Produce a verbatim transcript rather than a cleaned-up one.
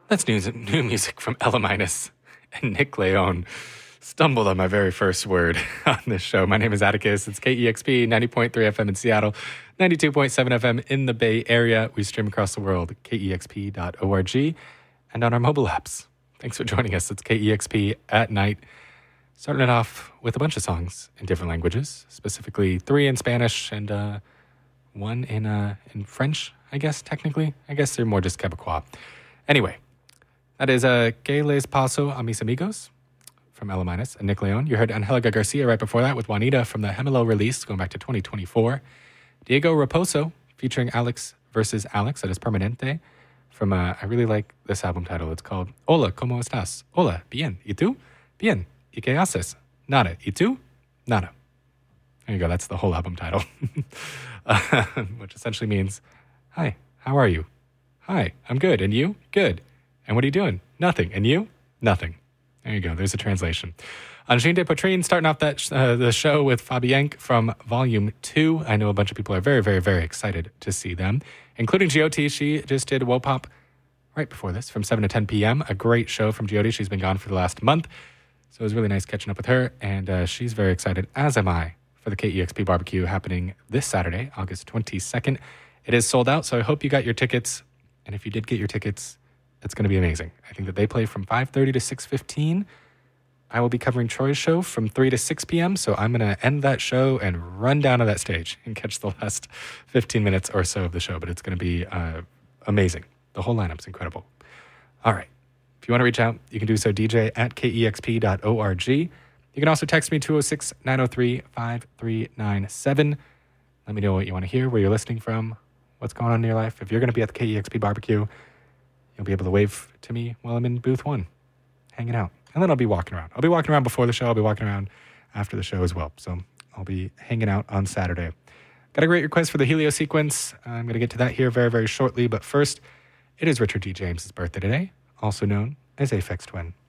That's new, new music from Ella Minus and Nick Leone. Stumbled on my very first word on this show. My name is Atticus. It's K E X P, ninety point three F M in Seattle, ninety-two point seven F M in the Bay Area. We stream across the world, K E X P dot org, and on our mobile apps. Thanks for joining us. It's K E X P at night. Starting it off with a bunch of songs in different languages, specifically three in Spanish and uh, one in uh, in French, I guess, technically. I guess they're more just Quebecois. Anyway, that is uh, Que les paso a mis amigos from Ella Minus and Nick Leone. You heard Angelica Garcia right before that with Juanita from the Gemelo release going back to twenty twenty-four. Diego Raposo featuring Alex versus Alex, that is Permanente. From, uh, I really like this album title. It's called Hola, ¿cómo estás? Hola, bien. ¿Y tú? Bien. ¿Y qué haces? Nada. ¿Y tú? Nada. There you go. That's the whole album title. uh, which essentially means, hi, how are you? Hi, I'm good. And you? Good. And what are you doing? Nothing. And you? Nothing. There you go. There's a translation. Angine de Poitrine starting off that uh, the show with Fabienque from Volume two. I know a bunch of people are very, very, very excited to see them, including G O T. She just did Wopop right before this from seven to ten p.m. A great show from G O T. She's been gone for the last month, so it was really nice catching up with her, and uh, she's very excited, as am I, for the K E X P barbecue happening this Saturday, August twenty-second. It is sold out, so I hope you got your tickets, and if you did get your tickets, it's going to be amazing. I think that they play from five thirty to six fifteen. I will be covering Troy's show from three to six p.m., so I'm going to end that show and run down to that stage and catch the last fifteen minutes or so of the show, but it's going to be uh, amazing. The whole lineup's incredible. All right. If you want to reach out, you can do so, D J at K E X P dot org. You can also text me, two oh six, nine oh three, five three nine seven. Let me know what you want to hear, where you're listening from, what's going on in your life. If you're going to be at the K E X P barbecue, you'll be able to wave to me while I'm in booth one, hanging out. And then I'll be walking around. I'll be walking around before the show. I'll be walking around after the show as well. So I'll be hanging out on Saturday. Got a great request for the Helio sequence. I'm going to get to that here very, very shortly. But first, it is Richard D. James' birthday today, also known as Aphex Twin.